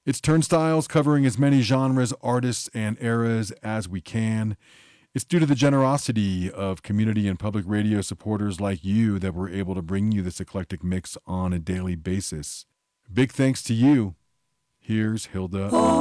It's Turnstiles, covering as many genres, artists, and eras as we can. It's due to the generosity of community and public radio supporters like you that we're able to bring you this eclectic mix on a daily basis. Big thanks to you. Here's Hilda.